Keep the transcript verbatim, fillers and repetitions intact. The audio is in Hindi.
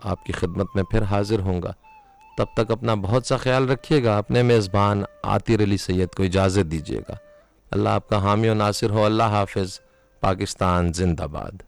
आपकी खिदमत में फिर हाजिर होऊंगा। तब तक अपना बहुत सा ख्याल रखिएगा। अपने मेज़बान आतिर अली सैयद को इजाज़त दीजिएगा। अल्लाह आपका हामी और नासिर हो। अल्लाह हाफिज़। पाकिस्तान जिंदाबाद।